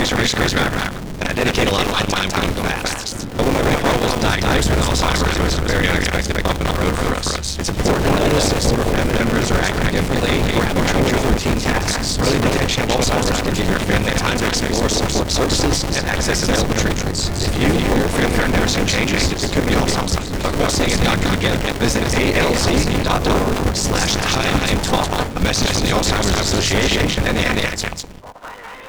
race background, and I dedicate a lot of my time going fast. But when my grandpa was diagnosed with Alzheimer's, it was a very unexpected bump in the road for us. It's important to notice that older family members are acting differently or having trouble with routine tasks. Early detection of Alzheimer's can give your family time to explore support services and access available treatments. If you or your family are noticing changes, it could be Alzheimer's. But while seeing a doctor again, visit alz.org/time and talk. A message from the Alzheimer's Association and the Anti-Council.